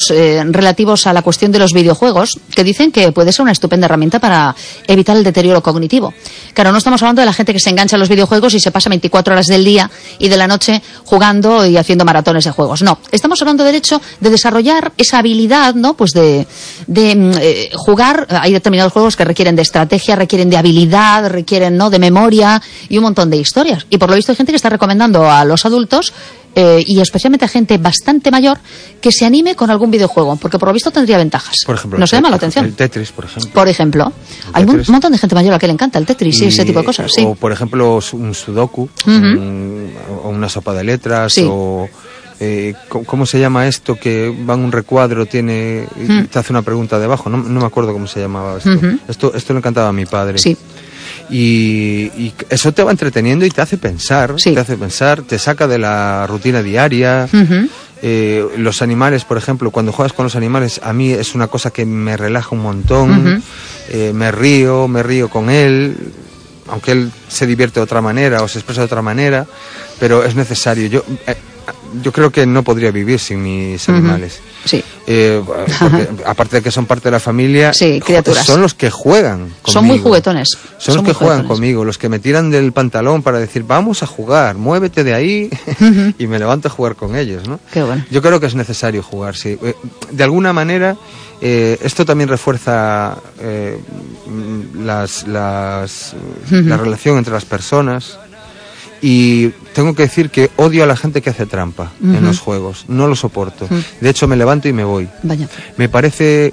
relativos a la cuestión de los videojuegos que dicen que puede ser una estupenda herramienta para evitar el deterioro cognitivo. Claro, no estamos hablando de la gente que se engancha a los videojuegos y se pasa 24 horas del día y de la noche jugando y haciendo maratones de juegos. No, estamos hablando del hecho de desarrollar esa habilidad, ¿no? Pues de jugar. Hay determinados juegos que requieren de estrategia, requieren de habilidad, requieren, ¿no?, de memoria y un montón de historias. Y por lo visto hay gente que está recomendando a los adultos y especialmente a gente bastante mayor que se anime con algún videojuego, porque por lo visto tendría ventajas. Por ejemplo, ¿nos llama la atención? El Tetris, por ejemplo. Por ejemplo. Hay un montón de gente mayor a la que le encanta el Tetris y ese tipo de cosas, sí. O, por ejemplo, un Sudoku, o una sopa de letras, sí. O... ¿cómo se llama esto? Que va en un recuadro, y te hace una pregunta debajo. No me acuerdo cómo se llamaba esto. Esto le encantaba a mi padre. Sí. Y eso te va entreteniendo y te hace pensar, sí. Te saca de la rutina diaria. Los animales, por ejemplo, cuando juegas con los animales, a mí es una cosa que me relaja un montón. Me río con él, aunque él se divierte de otra manera o se expresa de otra manera, pero es necesario. Yo creo que no podría vivir sin mis animales. Sí. Porque, aparte de que son parte de la familia, sí, criaturas. Son los que juegan conmigo. Son muy juguetones. Son los que juegan conmigo, los que me tiran del pantalón para decir, vamos a jugar, muévete de ahí, y me levanto a jugar con ellos, ¿no? Qué bueno. Yo creo que es necesario jugar, sí. De alguna manera, esto también refuerza la relación entre las personas. Y tengo que decir que odio a la gente que hace trampa en los juegos. No lo soporto. De hecho, me levanto y me voy. Vaya. Me parece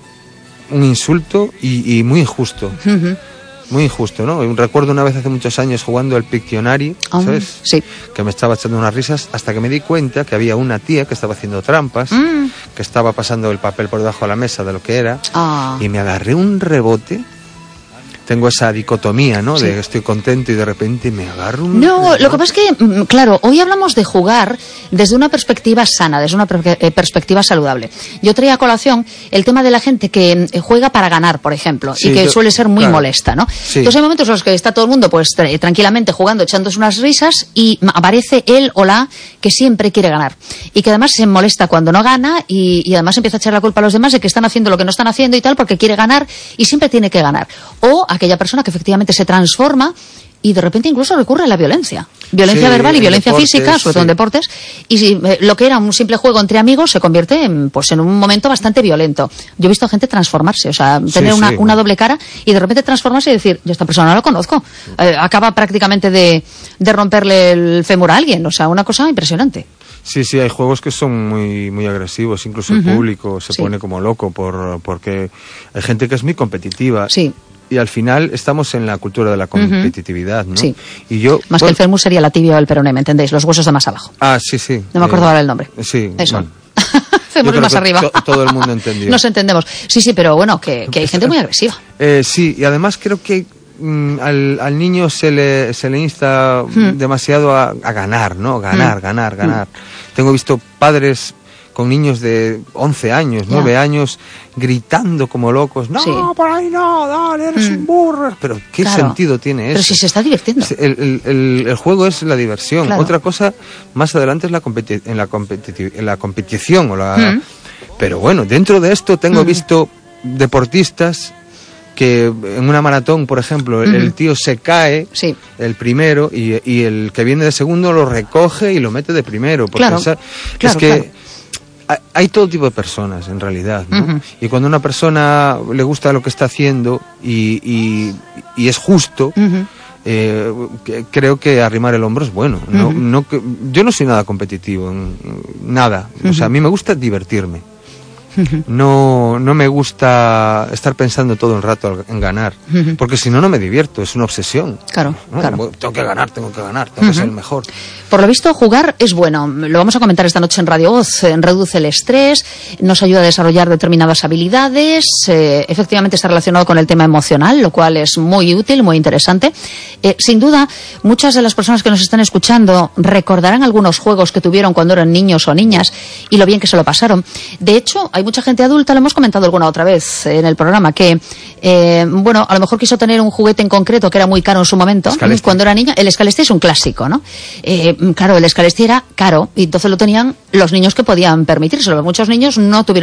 un insulto y muy injusto. Muy injusto, ¿no? Recuerdo una vez hace muchos años jugando el Pictionary, ¿sabes? Sí. Que me estaba echando unas risas hasta que me di cuenta que había una tía que estaba haciendo trampas, que estaba pasando el papel por debajo de la mesa de lo que era, y me agarré un rebote. Tengo esa dicotomía, ¿no? Sí. De estoy contento y de repente me agarro un... No, lo que pasa es que, claro, hoy hablamos de jugar desde una perspectiva sana, desde una perspectiva saludable. Yo traía a colación el tema de la gente que juega para ganar, por ejemplo, sí, y que suele ser muy molesta, ¿no? Sí. Entonces hay momentos en los que está todo el mundo pues tranquilamente jugando, echándose unas risas y aparece él o la que siempre quiere ganar. Y que además se molesta cuando no gana y además empieza a echar la culpa a los demás de que están haciendo lo que no están haciendo y tal porque quiere ganar y siempre tiene que ganar. O aquella persona que efectivamente se transforma y de repente incluso recurre a la violencia verbal y violencia física, sobre todo en deportes, y si, lo que era un simple juego entre amigos se convierte en un momento bastante violento. Yo he visto gente transformarse, o sea, tener una doble cara y de repente transformarse y decir, yo esta persona no la conozco, acaba prácticamente de romperle el fémur a alguien, o sea, una cosa impresionante. Sí, hay juegos que son muy agresivos, incluso el público se pone como loco porque hay gente que es muy competitiva. Sí. Y al final estamos en la cultura de la competitividad, ¿no? Sí. Y yo, más que el fémur sería la tibia o el peroné, ¿me entendéis? Los huesos de más abajo. Ah, sí. No me acuerdo ahora el nombre. Sí. Eso. Bueno. Fémur más arriba. Todo el mundo entendió. Nos entendemos. Sí, pero bueno, que hay gente muy agresiva. Sí, y además creo que al niño se le insta demasiado a ganar, ¿no? Ganar. Tengo visto padres con niños de 11 años, 9 años, gritando como locos, no, por ahí no, dale, eres un burro. Pero ¿qué sentido tiene eso? Pero si se está divirtiendo. El juego es la diversión. Claro. Otra cosa, más adelante, es la competición. Pero bueno, dentro de esto tengo visto deportistas que en una maratón, por ejemplo, el tío se cae, el primero, y el que viene de segundo lo recoge y lo mete de primero. Porque es que hay todo tipo de personas, en realidad, ¿no? Y cuando a una persona le gusta lo que está haciendo y es justo, creo que arrimar el hombro es bueno. Yo no soy nada competitivo, nada. O sea, a mí me gusta divertirme. No me gusta estar pensando todo el rato en ganar, porque si no me divierto, es una obsesión. Claro. Tengo que ganar, tengo que ser el mejor. Por lo visto, jugar es bueno. Lo vamos a comentar esta noche en Radio Voz. Reduce el estrés, nos ayuda a desarrollar determinadas habilidades, efectivamente está relacionado con el tema emocional, lo cual es muy útil, muy interesante. Sin duda, muchas de las personas que nos están escuchando recordarán algunos juegos que tuvieron cuando eran niños o niñas y lo bien que se lo pasaron. De hecho, hay mucha gente adulta, lo hemos comentado alguna otra vez en el programa, que a lo mejor quiso tener un juguete en concreto que era muy caro en su momento, cuando era niña. El Scalextric es un clásico, ¿no? Claro, el Scalextric era caro y entonces lo tenían los niños que podían permitírselo. Muchos niños no tuvieron